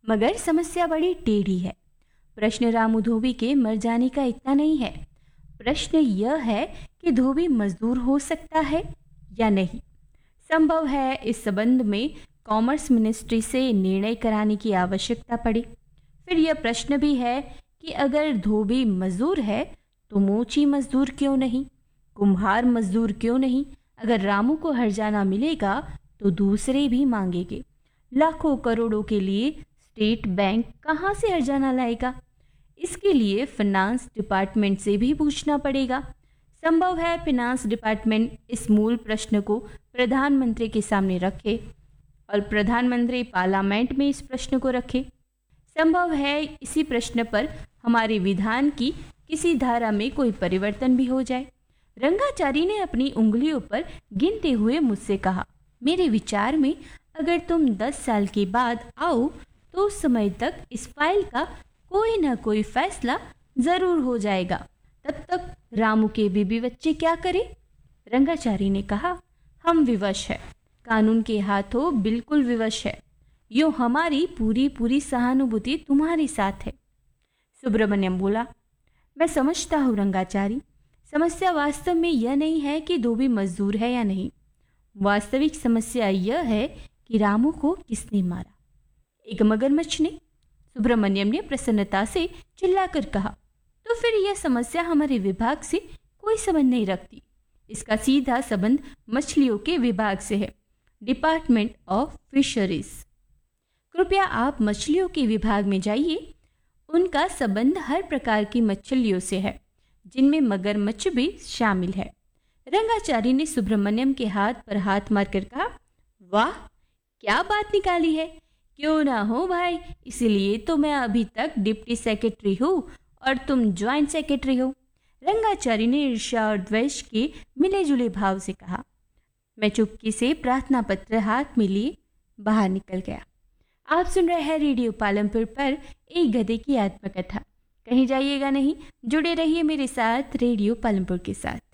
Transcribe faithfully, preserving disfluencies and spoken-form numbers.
मगर समस्या बड़ी टेढ़ी है। प्रश्न रामू धोबी के मर जाने का इतना नहीं है। प्रश्न यह है कि धोबी मजदूर हो सकता है या नहीं। संभव है इस संबंध में कॉमर्स मिनिस्ट्री से निर्णय कराने की आवश्यकता पड़े। फिर यह प्रश्न भी है कि अगर धोबी मजदूर है तो मोची मजदूर क्यों नहीं, कुम्हार मजदूर क्यों नहीं। अगर रामू को हर्जाना मिलेगा तो दूसरे भी मांगेंगे। लाखों करोड़ों के लिए स्टेट बैंक कहाँ से हर्जाना लाएगा? इसके लिए फिनांस डिपार्टमेंट से भी पूछना पड़ेगा। संभव है फिनांस डिपार्टमेंट इस मूल प्रश्न को प्रधानमंत्री के सामने रखे और प्रधानमंत्री पार्लियामेंट में इस प्रश्न को रखे। संभव है इसी प्रश्न पर हमारे विधान की किसी धारा में कोई परिवर्तन भी हो जाए। रंगाचारी ने अपनी उंगलियों पर गिनते हुए मुझसे कहा, मेरे विचार में अगर तुम दस साल के बाद आओ तो उस समय तक इस फाइल का कोई ना कोई फैसला जरूर हो जाएगा। तब तक रामू के बीबी बच्चे क्या करें? रंगाचारी ने कहा, हम विवश है, कानून के हाथों बिल्कुल विवश है। यो हमारी पूरी पूरी सहानुभूति तुम्हारे साथ है। सुब्रमण्यम बोला, मैं समझता हूँ रंगाचारी, समस्या वास्तव में यह नहीं है कि धोबी मजदूर है या नहीं। वास्तविक समस्या यह है कि रामू को किसने मारा। एक मगरमच्छ ने। सुब्रमण्यम ने प्रसन्नता से चिल्लाकर कहा, तो फिर यह समस्या हमारे विभाग से कोई संबंध नहीं रखती। इसका सीधा संबंध मछलियों के विभाग से है, डिपार्टमेंट ऑफ फिशरीज। कृपया आप मछलियों के विभाग में जाइए। उनका संबंध हर प्रकार की मछलियों से है, जिनमें मगरमच्छ भी शामिल है। रंगाचारी ने सुब्रमण्यम के हाथ पर हाथ मारकर कहा, वाह क्या बात निकाली है। क्यों ना हो भाई, इसीलिए तो मैं अभी तक डिप्टी सेक्रेटरी हूँ और तुम ज्वाइंट सेक्रेटरी हो। रंगाचारी ने ईर्ष्या और द्वेष के मिले जुले भाव से कहा। मैं चुपके से प्रार्थना पत्र हाथ में लिए बाहर निकल गया। आप सुन रहे हैं रेडियो पालमपुर पर एक गधे की आत्मकथा। कहीं जाइएगा नहीं, जुड़े रहिए मेरे साथ रेडियो पालमपुर के साथ।